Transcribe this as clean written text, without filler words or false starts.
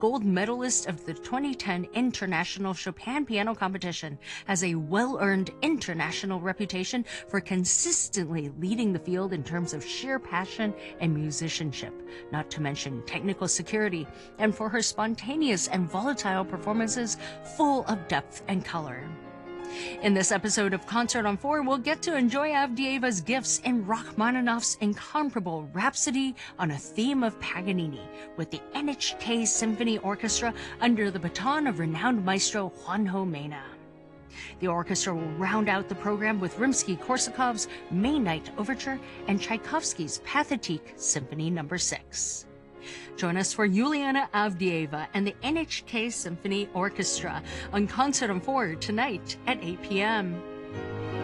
gold medalist of the 2010 International Chopin Piano Competition, has a well-earned international reputation for consistently leading the field in terms of sheer passion and musicianship, not to mention technical security, and for her spontaneous and volatile performances full of depth and color. In this episode of Concert on 4, we'll get to enjoy Avdeyeva's gifts in Rachmaninoff's incomparable Rhapsody on a theme of Paganini with the NHK Symphony Orchestra under the baton of renowned maestro Juanjo Mena. The orchestra will round out the program with Rimsky-Korsakov's May Night Overture and Tchaikovsky's Pathétique Symphony No. 6. Join us for Juliana Avdeyeva and the NHK Symphony Orchestra on Concert on 4 tonight at 8 p.m.